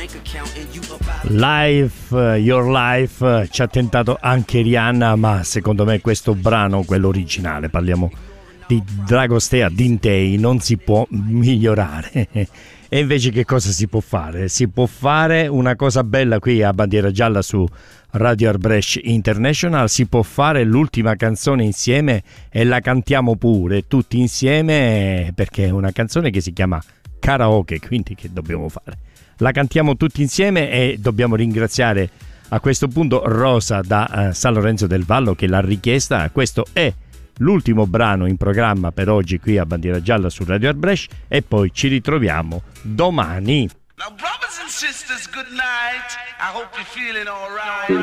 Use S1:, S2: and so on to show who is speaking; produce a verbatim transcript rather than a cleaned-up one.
S1: Life, Your Life, ci ha tentato anche Rihanna, ma secondo me questo brano, quello originale, parliamo di Dragostea Dintei, non si può migliorare. E invece che cosa si può fare? Si può fare una cosa bella qui a Bandiera Gialla su Radio Arbresh International, si può fare l'ultima canzone insieme e la cantiamo pure tutti insieme, perché è una canzone che si chiama Karaoke, quindi che dobbiamo fare? La cantiamo tutti insieme e dobbiamo ringraziare a questo punto Rosa da uh, San Lorenzo del Vallo che l'ha richiesta. Questo è l'ultimo brano in programma per oggi qui a Bandiera Gialla su Radio Arbresh e poi ci ritroviamo domani.
S2: Now, brothers and sisters, good night. I hope you're feeling all right.